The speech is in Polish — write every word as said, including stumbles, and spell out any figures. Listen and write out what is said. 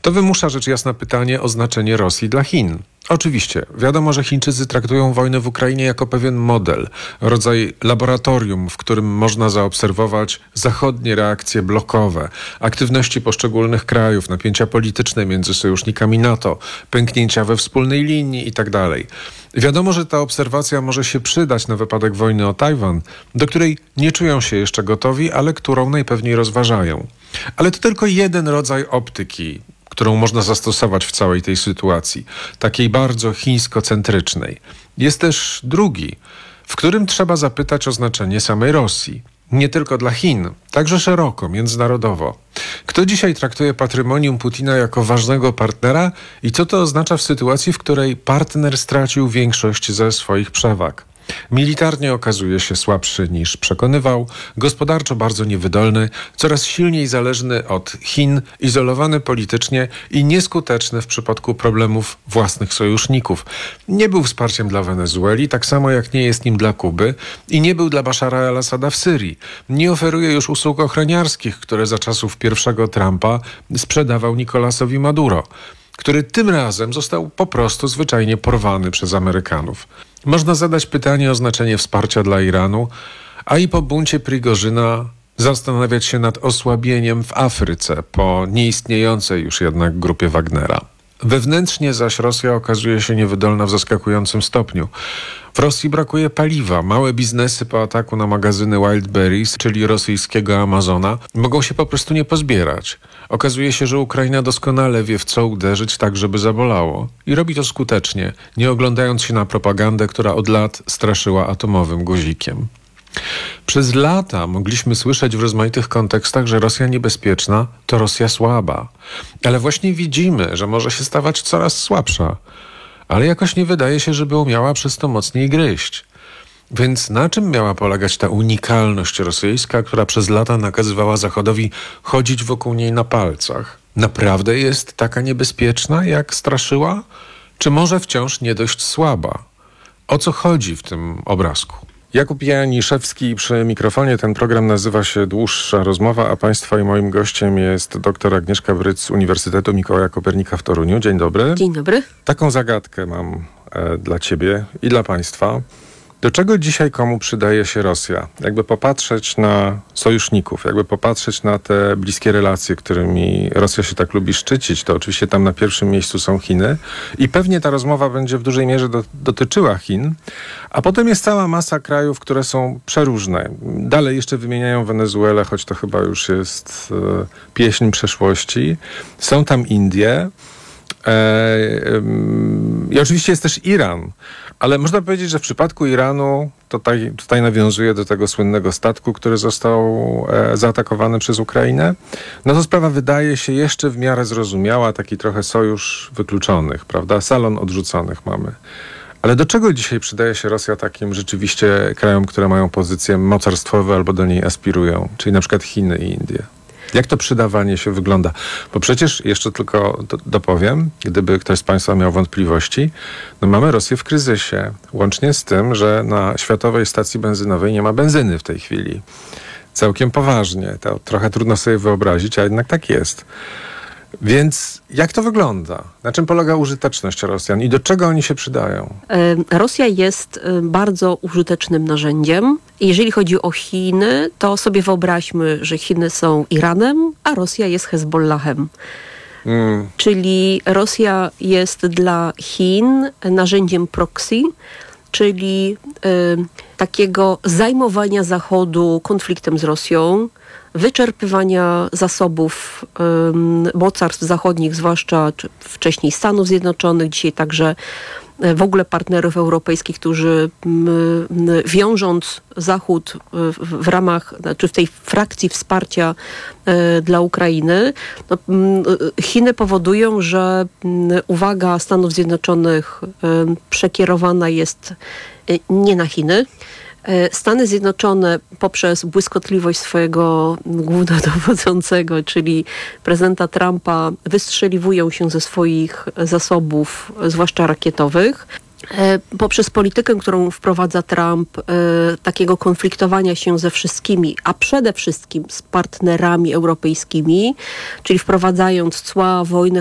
To wymusza rzecz jasna pytanie o znaczenie Rosji dla Chin. Oczywiście, wiadomo, że Chińczycy traktują wojnę w Ukrainie jako pewien model, rodzaj laboratorium, w którym można zaobserwować zachodnie reakcje blokowe, aktywności poszczególnych krajów, napięcia polityczne między sojusznikami NATO, pęknięcia we wspólnej linii itd. Wiadomo, że ta obserwacja może się przydać na wypadek wojny o Tajwan, do której nie czują się jeszcze gotowi, ale którą najpewniej rozważają. Ale to tylko jeden rodzaj optyki, którą można zastosować w całej tej sytuacji, takiej bardzo chińsko-centrycznej. Jest też drugi, w którym trzeba zapytać o znaczenie samej Rosji. Nie tylko dla Chin, także szeroko, międzynarodowo. Kto dzisiaj traktuje patrymonium Putina jako ważnego partnera i co to oznacza w sytuacji, w której partner stracił większość ze swoich przewag? Militarnie okazuje się słabszy niż przekonywał, gospodarczo bardzo niewydolny, coraz silniej zależny od Chin, izolowany politycznie i nieskuteczny w przypadku problemów własnych sojuszników. Nie był wsparciem dla Wenezueli, tak samo jak nie jest nim dla Kuby i nie był dla Bashara al-Assada w Syrii. Nie oferuje już usług ochroniarskich, które za czasów pierwszego Trumpa sprzedawał Nicolasowi Maduro, który tym razem został po prostu zwyczajnie porwany przez Amerykanów. Można zadać pytanie o znaczenie wsparcia dla Iranu, a i po buncie Prigorzyna zastanawiać się nad osłabieniem w Afryce po nieistniejącej już jednak grupie Wagnera. Wewnętrznie zaś Rosja okazuje się niewydolna w zaskakującym stopniu. W Rosji brakuje paliwa. Małe biznesy po ataku na magazyny Wildberries, czyli rosyjskiego Amazona, mogą się po prostu nie pozbierać. Okazuje się, że Ukraina doskonale wie, w co uderzyć tak, żeby zabolało. I robi to skutecznie, nie oglądając się na propagandę, która od lat straszyła atomowym guzikiem. Przez lata mogliśmy słyszeć w rozmaitych kontekstach, że Rosja niebezpieczna to Rosja słaba. Ale właśnie widzimy, że może się stawać coraz słabsza. Ale jakoś nie wydaje się, żeby umiała przez to mocniej gryźć. Więc na czym miała polegać ta unikalność rosyjska, która przez lata nakazywała Zachodowi chodzić wokół niej na palcach? Naprawdę jest taka niebezpieczna, jak straszyła? Czy może wciąż nie dość słaba? O co chodzi w tym obrazku? Jakub Janiszewski przy mikrofonie. Ten program nazywa się Dłuższa Rozmowa, a Państwa i moim gościem jest dr Agnieszka Bryc z Uniwersytetu Mikołaja Kopernika w Toruniu. Dzień dobry. Dzień dobry. Taką zagadkę mam e, dla Ciebie i dla Państwa. Do czego dzisiaj komu przydaje się Rosja? Jakby popatrzeć na sojuszników, jakby popatrzeć na te bliskie relacje, którymi Rosja się tak lubi szczycić, to oczywiście tam na pierwszym miejscu są Chiny i pewnie ta rozmowa będzie w dużej mierze do, dotyczyła Chin, a potem jest cała masa krajów, które są przeróżne. Dalej jeszcze wymieniają Wenezuelę, choć to chyba już jest e, pieśń przeszłości. Są tam Indie. E, e, I oczywiście jest też Iran. Ale można powiedzieć, że w przypadku Iranu, to tutaj, tutaj nawiązuje do tego słynnego statku, który został e, zaatakowany przez Ukrainę, no to sprawa wydaje się jeszcze w miarę zrozumiała, taki trochę sojusz wykluczonych, prawda? Salon odrzuconych mamy. Ale do czego dzisiaj przydaje się Rosja takim rzeczywiście krajom, które mają pozycje mocarstwowe albo do niej aspirują, czyli na przykład Chiny i Indie? Jak to przydawanie się wygląda? Bo przecież, jeszcze tylko do, dopowiem, gdyby ktoś z Państwa miał wątpliwości, no mamy Rosję w kryzysie, łącznie z tym, że na światowej stacji benzynowej nie ma benzyny w tej chwili. Całkiem poważnie. To trochę trudno sobie wyobrazić, a jednak tak jest. Więc jak to wygląda? Na czym polega użyteczność Rosjan i do czego oni się przydają? Rosja jest bardzo użytecznym narzędziem. Jeżeli chodzi o Chiny, to sobie wyobraźmy, że Chiny są Iranem, a Rosja jest Hezbollahem. Hmm. Czyli Rosja jest dla Chin narzędziem proxy, czyli y, takiego zajmowania Zachodu konfliktem z Rosją, wyczerpywania zasobów um, mocarstw zachodnich, zwłaszcza czy wcześniej Stanów Zjednoczonych, dzisiaj także w ogóle partnerów europejskich, którzy m, wiążąc Zachód w, w ramach, znaczy w tej frakcji wsparcia e, dla Ukrainy, no, m, Chiny powodują, że m, uwaga Stanów Zjednoczonych e, przekierowana jest e, nie na Chiny. Stany Zjednoczone poprzez błyskotliwość swojego głównodowodzącego, czyli prezydenta Trumpa, wystrzeliwują się ze swoich zasobów, zwłaszcza rakietowych. Poprzez politykę, którą wprowadza Trump, takiego konfliktowania się ze wszystkimi, a przede wszystkim z partnerami europejskimi, czyli wprowadzając cła, wojnę